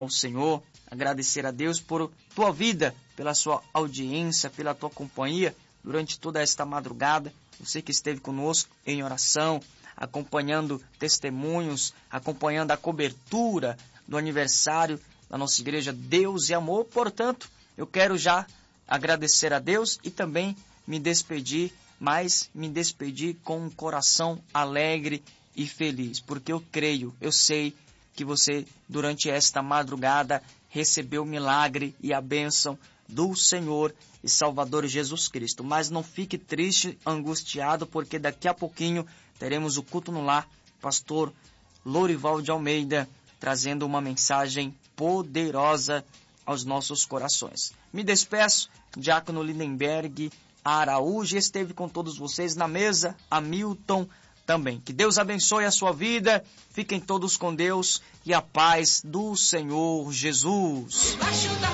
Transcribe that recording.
ao Senhor, agradecer a Deus por tua vida, pela sua audiência, pela tua companhia durante toda esta madrugada. Você que esteve conosco em oração, acompanhando testemunhos, acompanhando a cobertura do aniversário da nossa igreja Deus e Amor. Portanto, eu quero já agradecer a Deus e também me despedir, mas me despedir com um coração alegre e feliz, porque eu creio, eu sei que você, durante esta madrugada, recebeu o milagre e a bênção do Senhor e Salvador Jesus Cristo. Mas não fique triste, angustiado, porque daqui a pouquinho teremos o culto no lar, pastor Lorival de Almeida, trazendo uma mensagem poderosa aos nossos corações. Me despeço, Diácono Lindenberg Araújo esteve com todos vocês na mesa, Hamilton também. Que Deus abençoe a sua vida, fiquem todos com Deus e a paz do Senhor Jesus.